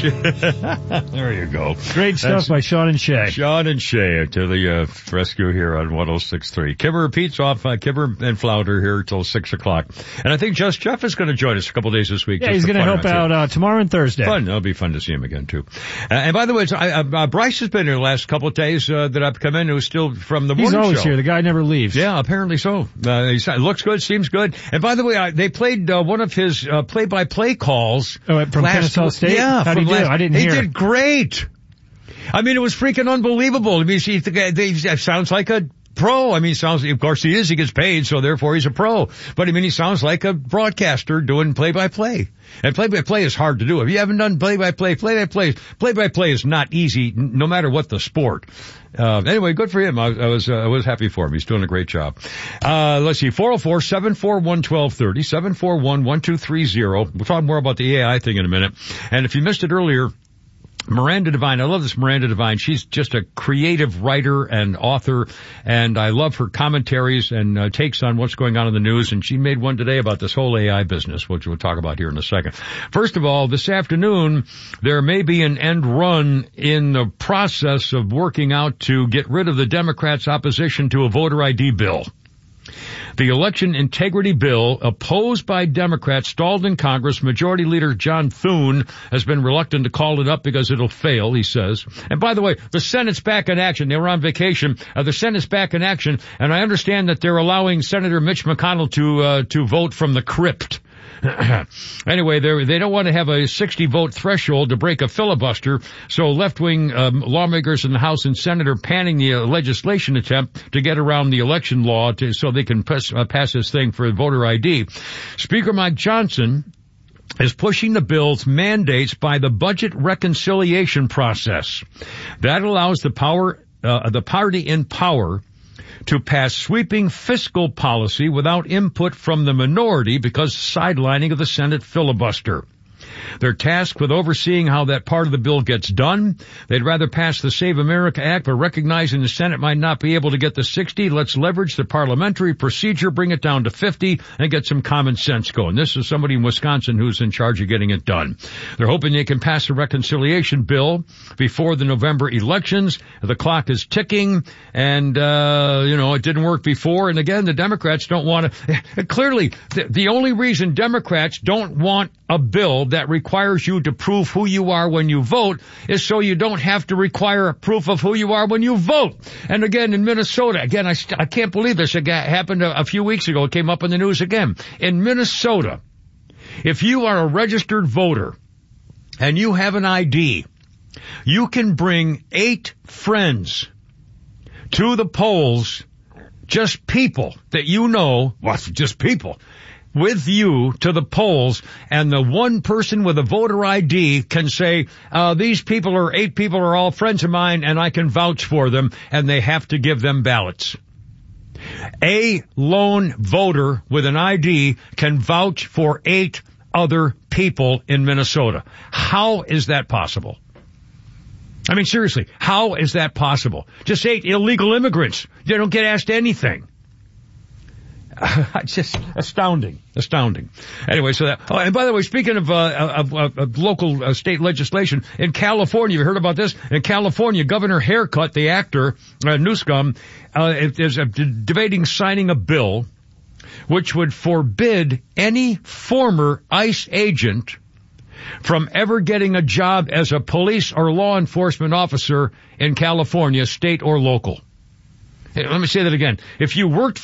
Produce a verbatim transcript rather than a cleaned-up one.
There you go. Great stuff That's by Sean and Shay. Sean and Shay to the uh, rescue here on one oh six point three. Kibber repeats off uh, Kibber and Flounder here till six o'clock. And I think Just Jeff is going to join us a couple days this week. Yeah, he's going to help out uh, tomorrow and Thursday. Fun. It'll be fun to see him again, too. Uh, and by the way, I, uh, Bryce has been here the last couple of days uh, that I've come in, who's still from the morning show. He's always here. The guy never leaves. Yeah, apparently so. Uh, he looks good, seems good. And by the way, I, they played uh, one of his uh, play-by-play calls. Oh, from Kennesaw State? Yeah. How did he do? Last, I didn't he hear. He did great. I mean, it was freaking unbelievable. I mean, see, the guy, they, sounds like a pro. I mean, sounds, of course he is, he gets paid, so therefore he's a pro. But I mean, he sounds like a broadcaster doing play-by-play. And play-by-play is hard to do. If you haven't done play-by-play, play-by-play, play-by-play is not easy, no matter what the sport. Uh, anyway, good for him. I, I was, uh, I was happy for him. He's doing a great job. Uh, let's see, four oh four, seven four one, one two three oh, seven four one, one two three oh. We'll talk more about the A I thing in a minute. And if you missed it earlier, Miranda Devine, I love this Miranda Devine. She's just a creative writer and author, and I love her commentaries and uh, takes on what's going on in the news, and she made one today about this whole A I business, which we'll talk about here in a second. First of all, this afternoon, there may be an end run in the process of working out to get rid of the Democrats' opposition to a voter I D bill. The election integrity bill, opposed by Democrats, stalled in Congress. Majority Leader John Thune has been reluctant to call it up because it'll fail, he says. And by the way, the Senate's back in action. They were on vacation. Uh, the Senate's back in action, and I understand that they're allowing Senator Mitch McConnell to uh, to vote from the crypt. Anyway, they don't want to have a sixty vote threshold to break a filibuster, so left-wing um, lawmakers in the House and Senate are panning the uh, legislation attempt to get around the election law to, so they can pass, uh, pass this thing for voter I D. Speaker Mike Johnson is pushing the bill's mandates by the budget reconciliation process. That allows the power, uh, the party in power to pass sweeping fiscal policy without input from the minority because sidelining of the Senate filibuster. They're tasked with overseeing how that part of the bill gets done. They'd rather pass the Save America Act, but recognizing the Senate might not be able to get the sixty, let's leverage the parliamentary procedure, bring it down to fifty, and get some common sense going. This is somebody in Wisconsin who's in charge of getting it done. They're hoping they can pass a reconciliation bill before the November elections. The clock is ticking, and, uh, you know, it didn't work before. And again, the Democrats don't want to, clearly, the, the only reason Democrats don't want a bill that requires you to prove who you are when you vote is so you don't have to require proof of who you are when you vote. And again, in Minnesota, again, I, st- I can't believe this. It happened a, a few weeks ago. It came up in the news again. In Minnesota, if you are a registered voter and you have an I D, you can bring eight friends to the polls, just people that you know, well, just people, with you to the polls, and the one person with a voter I D can say, uh, these people or eight people are all friends of mine and I can vouch for them, and they have to give them ballots. A lone voter with an I D can vouch for eight other people in Minnesota. How is that possible? I mean, seriously, how is that possible? Just eight illegal immigrants. They don't get asked anything. Just astounding, astounding. Anyway, so that, oh, and by the way, speaking of, uh, of, of, of local uh, state legislation, in California, you heard about this? In California, Governor Haircut, the actor, uh, Newsom, uh, is uh, debating signing a bill which would forbid any former ICE agent from ever getting a job as a police or law enforcement officer in California, state or local. Hey, let me say that again. If you worked